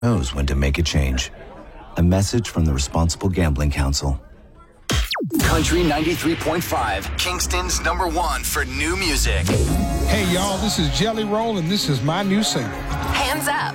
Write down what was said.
knows when to make a change. A message from the Responsible Gambling Council. Country 93.5, Kingston's #1 for new music. Hey, y'all, this is Jelly Roll, and this is my new single. Hands Up.